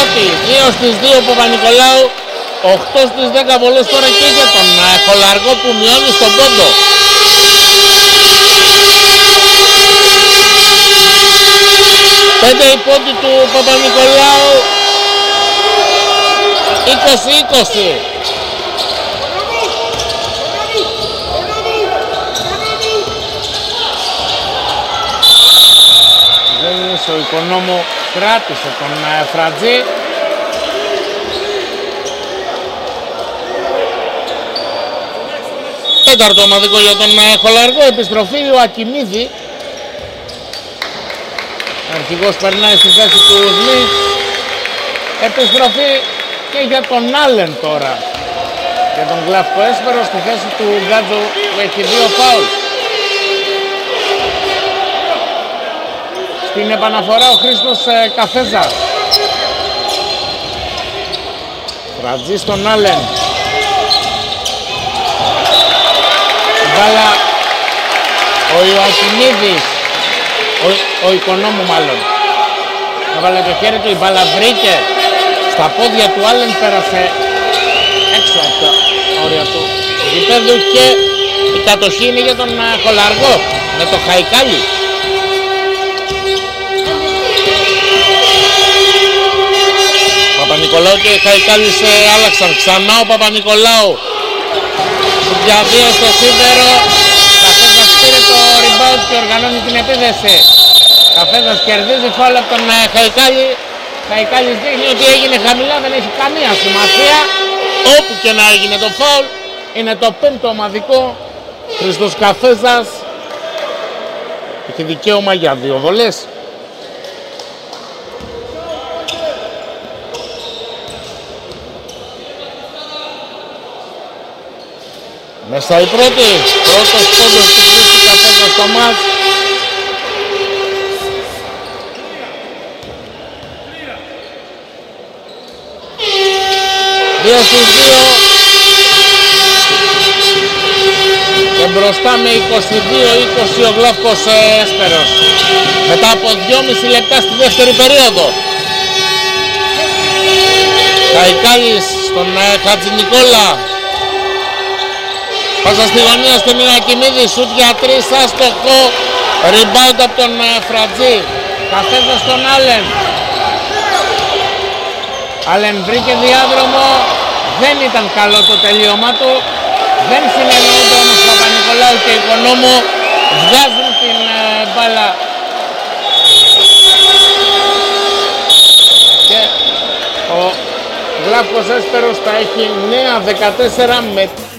πρώτη, 2 στις 2 Παπα-Νικολάου, 8 στις 10 βολές τώρα και για τον Κολαργό που μειώνει στον πόντο. Πέντε η πόντη του Παπα-Νικολάου, 20-20. Ο Οικονόμου κράτησε τον Φρατζή. Τέταρτο ομαδικό για τον Κολαργό. Επιστροφή ο Ακιμίδη. Αρχηγός περνάει στη θέση του Σμιτ. Επιστροφή και για τον Άλεν τώρα. Για τον Γλαύκο Έσπερο στη θέση του Γκάτζο που έχει 2 φάουλ. Στην επαναφορά ο Χρήστος Καφέζας. Φρατζή στον Άλεν. Μπάλα ο Ιωακιμίδης. Ο Οικονόμου μάλλον. Έβαλε το χέρι του, η μπάλα βρήκε στα πόδια του Άλεν, πέρασε έξω από τα όρια του γηπέδου και η κατοχή είναι για τον Κολαργό με το Χαϊκάλι. Παπα-Νικολάου και Χαϊκάλης άλλαξαν ξανά. Ο Παπα-Νικολάου για 2 στο σίδερο. Καφέζας πήρε το rebound και οργανώνει την επίθεση. Καφέζας κερδίζει φάουλ από τον Χαϊκάλη. Χαϊκάλης δείχνει ότι έγινε χαμηλά, δεν έχει καμία σημασία. Όπου και να έγινε το φάουλ, είναι το 5ο ομαδικό. Χριστός Καφέζας έχει δικαίωμα για 2 βολές. Μέσα η πρώτη, πρώτος πόντος του Χρήστου Καφέζα στο μάτς. Δύο στους 2 και μπροστά με 22-20 ο Γλαύκος Έσπερος. Μετά από 2,5 λεπτά στη δεύτερη περίοδο. Χαϊκάλης στον Χατζηνικόλα. Πάσα στη γωνία στον Ιωακιμίδη, σουτ για 3, άστοχο, rebound από τον Φρατζή. Καφέζα στον Άλεν. Άλεν βρήκε διάδρομο, δεν ήταν καλό το τελείωμα του. Δεν συνεννοούνται όμως Παπα-Νικολάου και Οικονόμου, βγάζουν την μπάλα. Και ο Γλαύκος Έσπερος θα έχει νέα 14 με